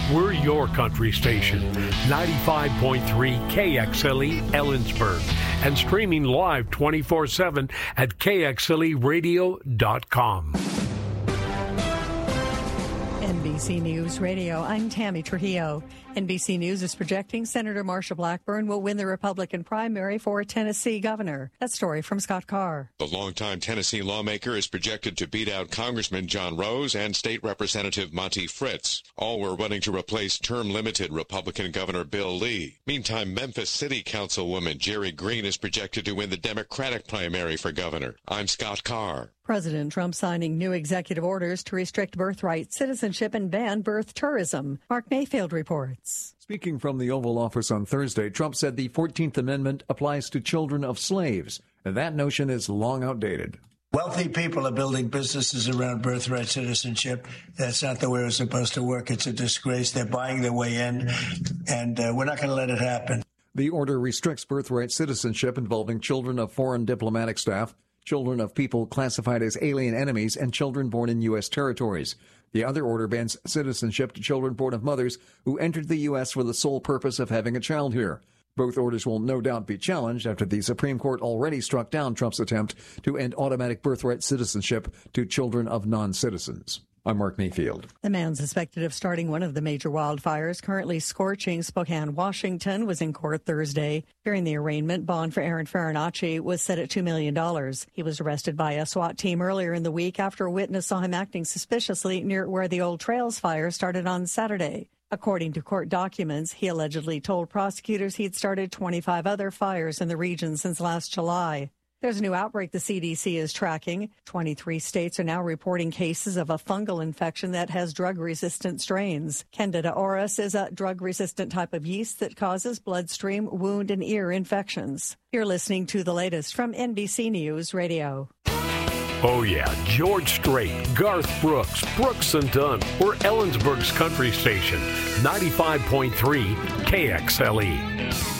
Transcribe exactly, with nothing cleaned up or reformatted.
We're your country station, ninety-five point three K X L E Ellensburg, and streaming live twenty-four seven at K X L E radio dot com. N B C News Radio, I'm Tammy Trujillo. N B C News is projecting Senator Marsha Blackburn will win the Republican primary for Tennessee governor. That story from Scott Carr. The longtime Tennessee lawmaker is projected to beat out Congressman John Rose and State Representative Monty Fritz. All were running to replace term-limited Republican Governor Bill Lee. Meantime, Memphis City Councilwoman Jerry Green is projected to win the Democratic primary for governor. I'm Scott Carr. President Trump signing new executive orders to restrict birthright citizenship and ban birth tourism. Mark Mayfield reports. Speaking from the Oval Office on Thursday, Trump said the fourteenth Amendment applies to children of slaves, and that notion is long outdated. Wealthy people are building businesses around birthright citizenship. That's not the way it's supposed to work. It's a disgrace. They're buying their way in, and uh, we're not going to let it happen. The order restricts birthright citizenship involving children of foreign diplomatic staff, children of people classified as alien enemies, and children born in U S territories. The other order bans citizenship to children born of mothers who entered the U S for the sole purpose of having a child here. Both orders will no doubt be challenged after the Supreme Court already struck down Trump's attempt to end automatic birthright citizenship to children of non-citizens. I'm Mark Mayfield. The man suspected of starting one of the major wildfires currently scorching Spokane, Washington, was in court Thursday. During the arraignment, bond for Aaron Farinacci was set at two million dollars. He was arrested by a SWAT team earlier in the week after a witness saw him acting suspiciously near where the Old Trails fire started on Saturday. According to court documents, he allegedly told prosecutors he'd started twenty-five other fires in the region since last July. There's a new outbreak the C D C is tracking. twenty-three states are now reporting cases of a fungal infection that has drug-resistant strains. Candida auris is a drug-resistant type of yeast that causes bloodstream, wound, and ear infections. You're listening to the latest from N B C News Radio. Oh, yeah, George Strait, Garth Brooks, Brooks and Dunn. We're Ellensburg's country station, ninety-five point three K X L E.